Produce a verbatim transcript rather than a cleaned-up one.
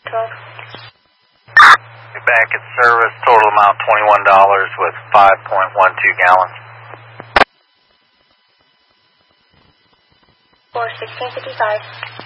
twelve. You're back at service, total amount twenty-one dollars with five point one two gallons. Or sixteen fifty-five.